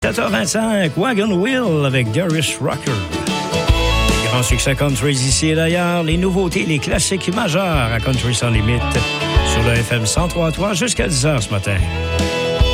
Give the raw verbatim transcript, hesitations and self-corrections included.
sept heures vingt-cinq, Wagon Wheel avec Darius Rucker. Les grands succès country ici et d'ailleurs, les nouveautés, les classiques majeurs à Country Sans Limite sur le F M cent trois virgule trois jusqu'à dix heures ce matin.